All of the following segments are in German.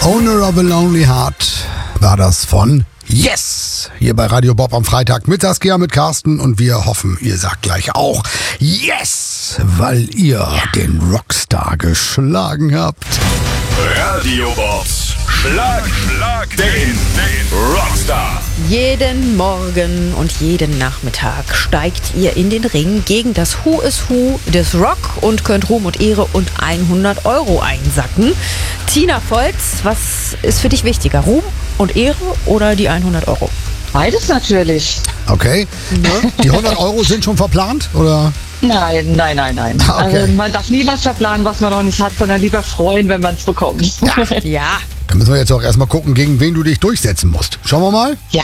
Owner of a Lonely Heart war das von Yes! Hier bei Radio Bob am Freitag mit Saskia, mit Carsten und wir hoffen, ihr sagt gleich auch Yes! Weil ihr den Rockstar geschlagen habt. Radio Bobs Schlag den Rockstar. Jeden Morgen und jeden Nachmittag steigt ihr in den Ring gegen das Who is Who des Rock und könnt Ruhm und Ehre und 100 € einsacken. Tina Volz, was ist für dich wichtiger, Ruhm und Ehre oder die 100 €? Beides natürlich. Okay. Die 100 € sind schon verplant, oder? Nein. Okay. Also man darf nie was verplanen, was man noch nicht hat, sondern lieber freuen, wenn man es bekommt. Ja. Dann müssen wir jetzt auch erstmal gucken, gegen wen du dich durchsetzen musst. Schauen wir mal. Ja.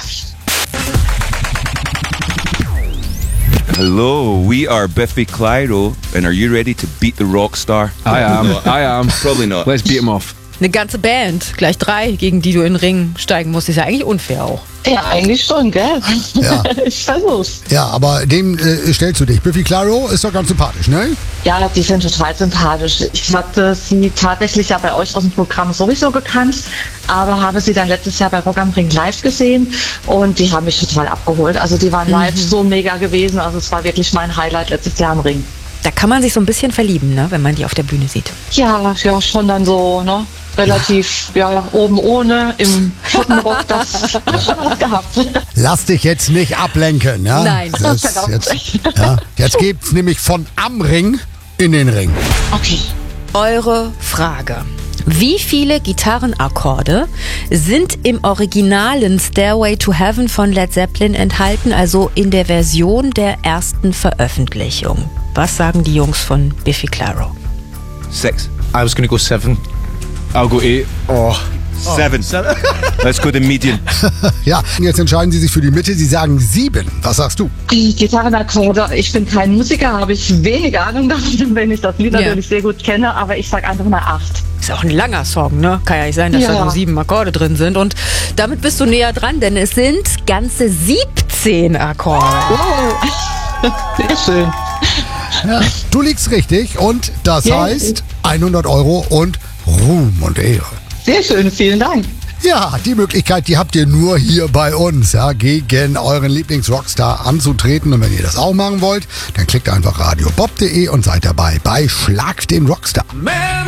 Hello, we are Biffy Clyro, and are you ready to beat the rock star? I am. Probably not. Let's beat him off. Eine ganze Band, gleich 3, gegen die du in den Ring steigen musst, ist ja eigentlich unfair auch. Ja, eigentlich schon, gell? Ja. Ich versuch's. Ja, aber dem stellst du dich. Biffy Clyro ist doch ganz sympathisch, ne? Ja, die sind total sympathisch. Ich hatte sie tatsächlich ja bei euch aus dem Programm sowieso gekannt, aber habe sie dann letztes Jahr bei Rock am Ring live gesehen und die haben mich total abgeholt. Also die waren live so mega gewesen, also es war wirklich mein Highlight letztes Jahr am Ring. Da kann man sich so ein bisschen verlieben, ne, wenn man die auf der Bühne sieht. Ja, schon dann so, ne? Relativ, oben ohne, im Schottenrock, das hat schon was gehabt. Lass dich jetzt nicht ablenken, ja? Nein. Jetzt geht's nämlich von am Ring in den Ring. Okay. Eure Frage. Wie viele Gitarrenakkorde sind im originalen Stairway to Heaven von Led Zeppelin enthalten, also in der Version der ersten Veröffentlichung? Was sagen die Jungs von Biffy Clyro? 6. I was going to go 7. I'll go 8. Oh. 7. Let's go the median. Ja, jetzt entscheiden sie sich für die Mitte. Sie sagen 7. Was sagst du? Die Gitarrenakkorde, ich bin kein Musiker, habe ich wenig Ahnung davon, wenn ich das Lied natürlich sehr gut kenne, aber ich sage einfach mal 8. Ist auch ein langer Song, ne? Kann ja nicht sein, dass da nur 7 Akkorde drin sind. Und damit bist du näher dran, denn es sind ganze 17 Akkorde. Oh. Sehr schön. Ja, du liegst richtig und das heißt 100 € und Ruhm und Ehre. Sehr schön, vielen Dank. Ja, die Möglichkeit, die habt ihr nur hier bei uns, ja, gegen euren Lieblings-Rockstar anzutreten. Und wenn ihr das auch machen wollt, dann klickt einfach radiobob.de und seid dabei bei Schlag den Rockstar.